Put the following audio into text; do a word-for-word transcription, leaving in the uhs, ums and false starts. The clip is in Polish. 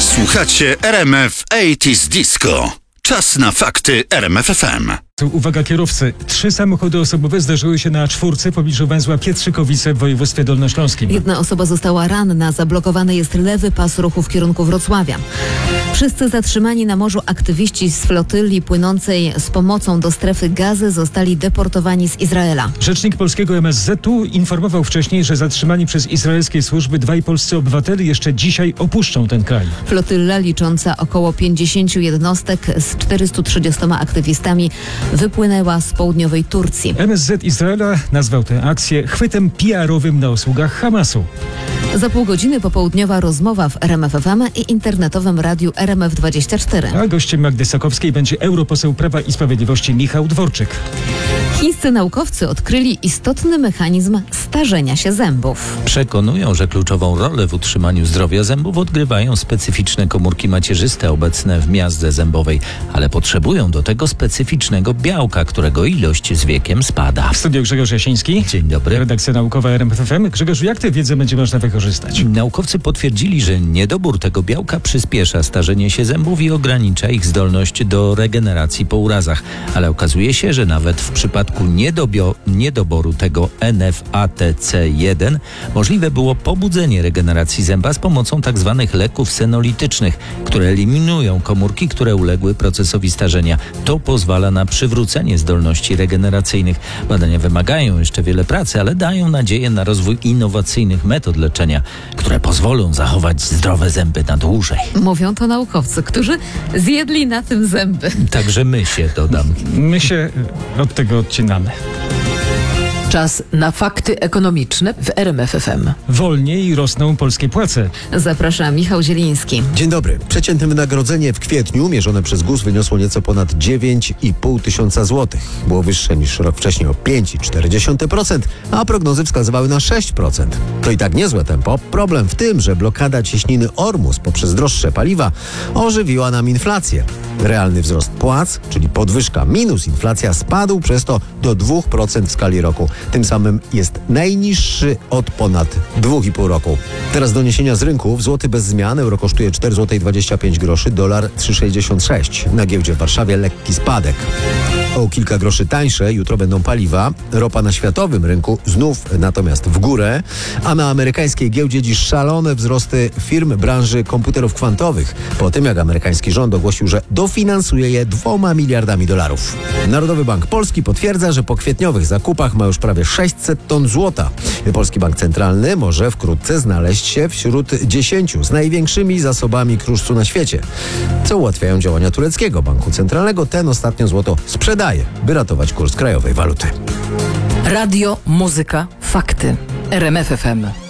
Słuchacie R M F osiemdziesiąt Disco. Czas na fakty R M F F M. Uwaga kierowcy. Trzy samochody osobowe zdarzyły się na czwórce w pobliżu węzła Pietrzykowice w województwie dolnośląskim. Jedna osoba została ranna. Zablokowany jest lewy pas ruchu w kierunku Wrocławia. Wszyscy zatrzymani na morzu aktywiści z flotyli płynącej z pomocą do strefy Gazy zostali deportowani z Izraela. Rzecznik polskiego M S Z u informował wcześniej, że zatrzymani przez izraelskie służby dwaj polscy obywatele jeszcze dzisiaj opuszczą ten kraj. Flotyla licząca około pięćdziesięciu jednostek z czterystu trzydziestoma aktywistami wypłynęła z południowej Turcji. M S Z Izraela nazwał tę akcję chwytem P R-owym na usługach Hamasu. Za pół godziny popołudniowa rozmowa w R M F F M i internetowym radiu R M F dwadzieścia cztery. A gościem Magdy Sokowskiej będzie europoseł Prawa i Sprawiedliwości Michał Dworczyk. Chińscy naukowcy odkryli istotny mechanizm starzenia się zębów. Przekonują, że kluczową rolę w utrzymaniu zdrowia zębów odgrywają specyficzne komórki macierzyste obecne w miazdze zębowej, ale potrzebują do tego specyficznego białka, którego ilość z wiekiem spada. W studiu Grzegorz Jasiński. Dzień dobry. Redakcja naukowa R M F F M. Grzegorz, jak tę wiedzę będzie można wykorzystać? Naukowcy potwierdzili, że niedobór tego białka przyspiesza starzenie się zębów i ogranicza ich zdolność do regeneracji po urazach, ale okazuje się, że nawet w przypadku niedobio, niedoboru tego N F A T C jeden możliwe było pobudzenie regeneracji zęba z pomocą tzw. leków senolitycznych, które eliminują komórki, które uległy procesowi starzenia. To pozwala na przywrócenie zdolności regeneracyjnych. Badania wymagają jeszcze wiele pracy, ale dają nadzieję na rozwój innowacyjnych metod leczenia, które pozwolą zachować zdrowe zęby na dłużej. Mówią to naukowcy, którzy zjedli na tym zęby. Także my się dodam. My się od tego odcinamy. Czas na fakty ekonomiczne w R M F F M. Wolniej rosną polskie płace. Zaprasza Michał Zieliński. Dzień dobry. Przeciętne wynagrodzenie w kwietniu mierzone przez G U S wyniosło nieco ponad dziewięć i pół tysiąca złotych. Było wyższe niż rok wcześniej o pięć przecinek cztery procent, a prognozy wskazywały na sześć procent. To i tak niezłe tempo. Problem w tym, że blokada cieśniny Ormus poprzez droższe paliwa ożywiła nam inflację. Realny wzrost płac, czyli podwyżka minus inflacja, spadł przez to do dwa procent w skali roku. Tym samym jest najniższy od ponad dwa i pół roku. Teraz doniesienia z rynków. Złoty bez zmian. Euro kosztuje cztery złote dwadzieścia pięć groszy, dolar trzy sześćdziesiąt sześć. Na giełdzie w Warszawie lekki spadek. O kilka groszy tańsze jutro będą paliwa. Ropa na światowym rynku znów natomiast w górę, a na amerykańskiej giełdzie dziś szalone wzrosty firm branży komputerów kwantowych, po tym jak amerykański rząd ogłosił, że dofinansuje je dwoma miliardami dolarów. Narodowy Bank Polski potwierdza, że po kwietniowych zakupach ma już prawie sześćset ton złota. Polski Bank Centralny może wkrótce znaleźć się wśród dziesięciu z największymi zasobami kruszcu na świecie, co ułatwiają działania tureckiego banku centralnego. Ten ostatnio złoto sprzedaje, by ratować kurs krajowej waluty. Radio, muzyka, fakty. R M F F M.